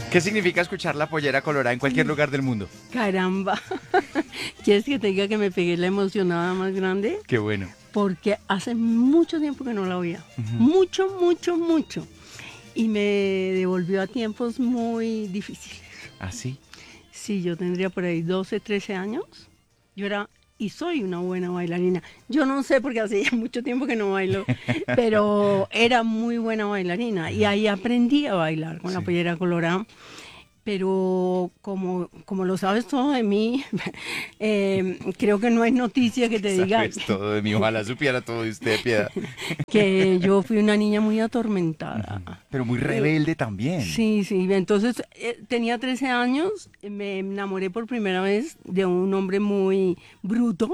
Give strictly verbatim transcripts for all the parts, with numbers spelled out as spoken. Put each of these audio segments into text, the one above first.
¿Qué significa escuchar La Pollera Colorada en cualquier lugar del mundo? Caramba. ¿Quieres que te diga que me pegué la emocionada más grande? Qué bueno. Porque hace mucho tiempo que no la oía. Ujú. Mucho, mucho, mucho. Y me devolvió a tiempos muy difíciles. ¿Ah, sí? Sí, yo tendría por ahí doce, trece años. Yo era y soy una buena bailarina. Yo no sé porque hace ya mucho tiempo que no bailo, pero era muy buena bailarina y ahí aprendí a bailar con La Sí. Pollera Colorada. Pero como, como lo sabes todo de mí, eh, creo que no hay noticia que te diga Sabes todo de mí, ojalá supiera todo de usted, Piedad. que yo fui una niña muy atormentada. Ujú. Pero muy Eh, rebelde también. Sí, sí, entonces eh, tenía trece años, eh, me enamoré por primera vez de un hombre muy bruto.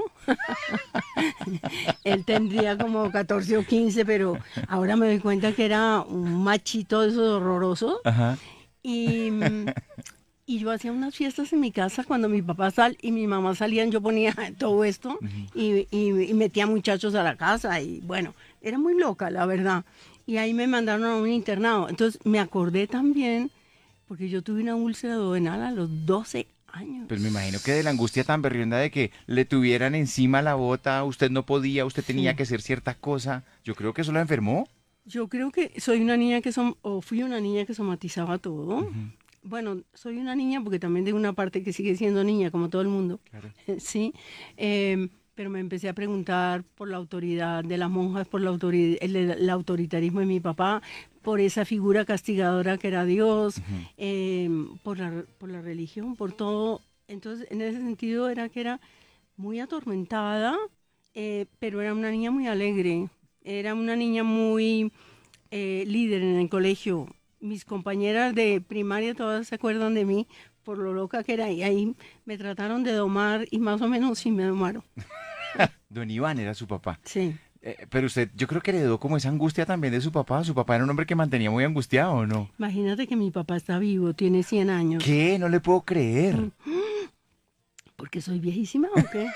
Él tendría como catorce o quince, pero ahora me doy cuenta que era un machito de esos horrorosos. Ajá. Y, mm, y yo hacía unas fiestas en mi casa cuando mi papá sal y mi mamá salían, yo ponía todo esto Ujú. y, y- y metía muchachos a la casa y bueno, era muy loca, la verdad. Y ahí me mandaron a un internado. Entonces me acordé también, porque yo tuve una úlcera duodenal a los doce años. Pues me imagino que de la angustia tan berrionda de que le tuvieran encima la bota, usted no podía, usted tenía Sí. que hacer cierta cosa, yo creo que eso la enfermó. Yo creo que soy una niña que som o fui una niña que somatizaba todo. Ujú. Bueno, soy una niña porque también tengo una parte que sigue siendo niña, como todo el mundo. Claro. Sí, em, pero me empecé a preguntar por la autoridad de las monjas, por la autori- el, el autoritarismo de mi papá, por esa figura castigadora que era Dios, Ujú. em, por la, por la religión, por todo. Entonces, en ese sentido era que era muy atormentada, eh, pero era una niña muy alegre, era una niña muy eh, líder en el colegio. Mis compañeras de primaria todas se acuerdan de mí por lo loca que era y ahí me trataron de domar y más o menos sí me domaron. Don Iván era su papá. Sí. Eh, pero usted, yo creo que heredó como esa angustia también de su papá. Su papá era un hombre que mantenía muy angustiado, ¿o no? Imagínate que mi papá está vivo, tiene cien años. ¿Qué? No le puedo Mm, creer. ¿Porque soy viejísima o qué?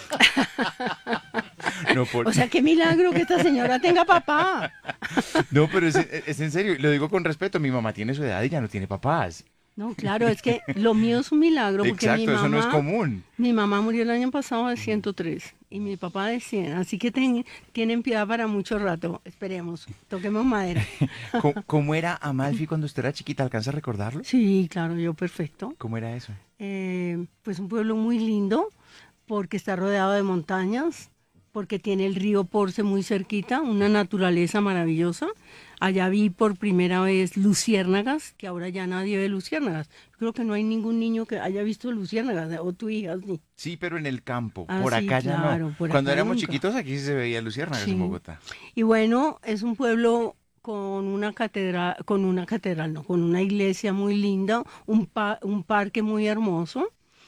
No, por... O sea, qué milagro que esta señora tenga papá. no, pero es, es en serio, lo digo con respeto. Mi mamá tiene su edad y ya no tiene papás. No, claro, es que lo mío es un milagro porque mi Exacto, eso no es mamá, común. mi mamá murió el año pasado de ciento tres y mi papá de cien, así que ten- tienen piedad para mucho rato. Esperemos, toquemos madera. ¿Cómo, cómo era Amalfi cuando usted era chiquita? ¿Alcanza a recordarlo? Sí, claro, yo perfecto. ¿Cómo era eso? Eh, pues un pueblo muy lindo porque está rodeado de montañas, porque tiene el río Porce muy cerquita, una naturaleza maravillosa. Allá vi por primera vez luciérnagas, que ahora ya nadie ve luciérnagas. Creo que no hay ningún niño que haya visto luciérnagas, o tu hija, sí. Sí, pero en el campo. Ah, Por sí, acá ya no. claro, por Cuando acá éramos nunca. chiquitos aquí sí se veía luciérnagas en Sí. Bogotá. Y bueno, es un pueblo con una catedral, con una catedral, no, con una iglesia muy linda, un, pa- un parque muy hermoso.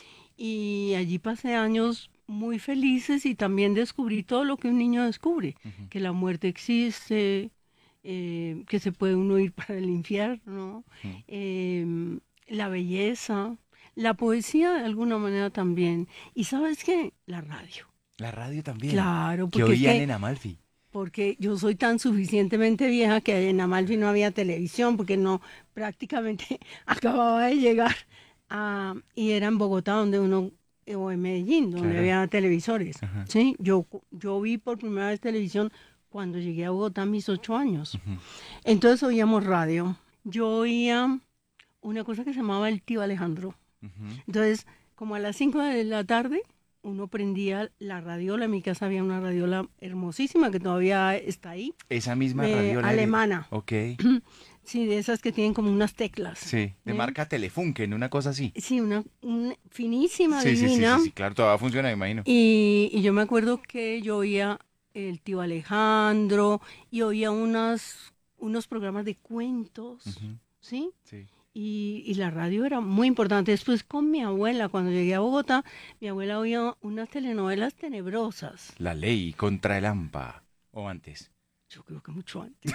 Y allí pasé años muy felices y también descubrí todo lo que un niño descubre, Ujú. que la muerte existe, eh, que se puede uno ir para el infierno, Ujú. em, la belleza, la poesía de alguna manera también. Y ¿sabes qué? La radio. La radio también. Claro, ¿Qué porque es oían que en Amalfi? porque yo soy tan suficientemente vieja que en Amalfi no había televisión, porque no, prácticamente acababa de llegar a, y era en Bogotá donde uno, eh, o en Medellín, donde Claro. había televisores, Ajá. ¿sí? Yo, yo vi por primera vez televisión cuando llegué a Bogotá a mis ocho años. Ujú. Entonces oíamos radio. Yo oía una cosa que se llamaba El Tío Alejandro. Ujú. Entonces, como a las cinco de la tarde, uno prendía la radiola. En mi casa había una radiola hermosísima que todavía está ahí, Esa misma eh, radiola de... alemana. Ok. Sí, de esas que tienen como unas teclas. Sí, de ¿eh? marca Telefunken, una cosa así. Sí, una, una finísima, Sí, sí, sí, sí, divina. sí, claro, todavía funciona, me imagino. Y, y yo me acuerdo que yo oía el tío Alejandro y oía unas, unos programas de cuentos, Ujú. ¿sí? Sí. Y, y la radio era muy importante. Después con mi abuela, cuando llegué a Bogotá, mi abuela oía unas telenovelas tenebrosas. La ley contra el hampa. O antes. Yo creo que mucho antes.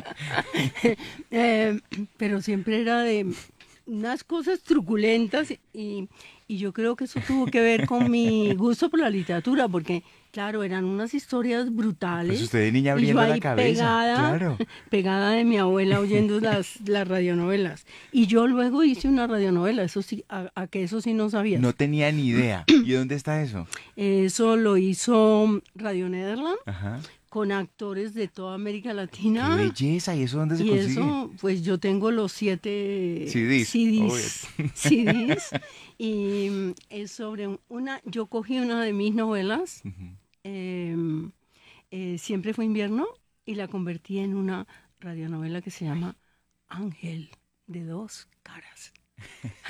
Eh, pero siempre era de unas cosas truculentas. Y, y yo creo que eso tuvo que ver con mi gusto por la literatura, porque, claro, eran unas historias brutales. Pues usted de niña Y yo abriendo la ahí cabeza, pegada, claro. pegada de mi abuela oyendo las, las radionovelas. Y yo luego hice una radionovela, eso sí, a, a que eso sí no No sabías. tenía ni idea. ¿Y dónde está eso? Eso lo hizo Radio Nederland Ajá. con actores de toda América Qué Latina. belleza. ¿Y eso dónde se Y consigue? eso, pues yo tengo los siete C Ds. C Obvio. Ds, C Ds, y mm, es sobre un- una, yo cogí una de mis novelas, Ujú. em, eh, Siempre fue invierno, y la convertí en una radionovela que se llama Ángel de dos caras.